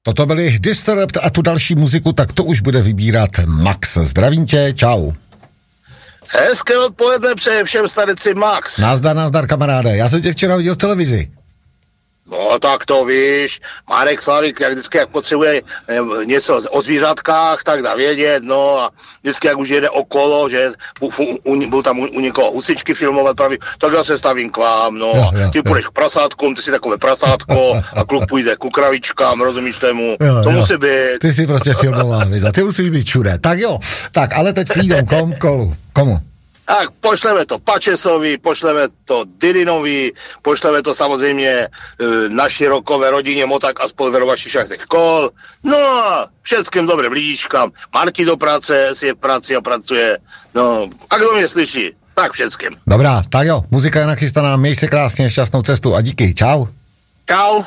Toto byly Disturbed a tu další muziku, tak to už bude vybírat Max. Zdravím tě, čau. Hezké odpoledne přeje všem stareci Max. Nazdar, kamaráde. Já jsem tě včera viděl v televizi. No tak to víš, Marek Slavík, jak vždycky, jak potřebuje něco o zvířatkách, tak dá vědět, no a vždycky, jak už jede okolo, že byl tam u někoho husičky filmovat právě, tak já se stavím k vám, no jo. Ty půjdeš k prasátkům, ty si takové prasátko a kluk půjde ku kravičkám, rozumíš tomu, to musí být. Ty si prostě filmoval, Liza, ty musíš být všude, tak jo, tak ale teď Freedom, komu? Tak pošleme to Pačesovi, pošleme to Dydinovi, pošleme to samozřejmě naší rokové rodině Motak a spolveru vašich šachtech kol. No a všetkým dobrým lidíčkám. Marti do práce, si je v práci a pracuje. No a kdo mě slyší, tak všetkým. Dobrá, tak jo, muzika je nachystaná, měj se krásně, šťastnou cestu a díky, čau. Čau.